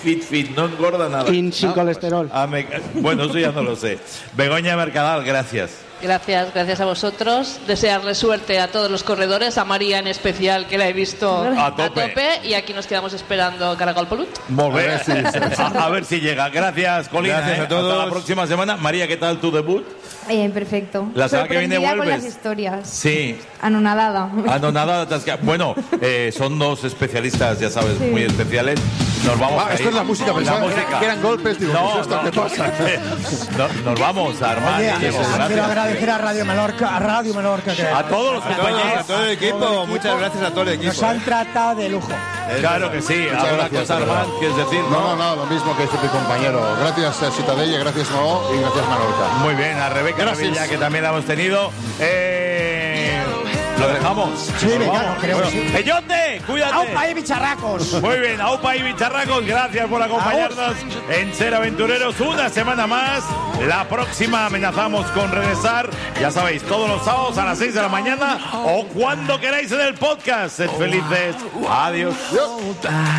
fit, no engorda nada. Sin colesterol. Bueno, eso ya no lo sé. Begoña Mercadal, gracias. Gracias a vosotros. Desearles suerte a todos los corredores, a María en especial, que la he visto a tope. Y aquí nos quedamos esperando Caragol Polut. Molt bé. A ver si llega. Gracias, Colina. Gracias a todos. Hasta la próxima semana. María, ¿qué tal tu debut? Perfecto. La semana que viene Sorprendida vuelves. con las historias. Sí. Anonadada. Bueno, son dos especialistas, ya sabes, muy especiales. Nos vamos a ir. Esto es la música, pensaba que eran golpes. Digo, ¿qué es esto? ¿Qué pasa? Nos vamos a armar. Quiero agradecer a Radio Mallorca, a todos los compañeros, a todo el equipo. Muchas gracias a todo el equipo. Nos han tratado de lujo. Claro que sí. ¿Alguna cosa, Armand, quieres decir? No, lo mismo que este mi compañero. Gracias a Citadella, gracias Mao y gracias Mallorca. Muy bien, a Rebeca Revilla, que también la hemos tenido. ¿Lo dejamos? Sí, venga, creo que sí. ¡Peyote! ¡Cuídate! ¡Aupa y bicharracos! Muy bien, Aupa y bicharracos, gracias por acompañarnos en Ser Aventureros una semana más. La próxima amenazamos con regresar, ya sabéis, todos los sábados a las 6 de la mañana o cuando queráis en el podcast. Sed felices. Adiós.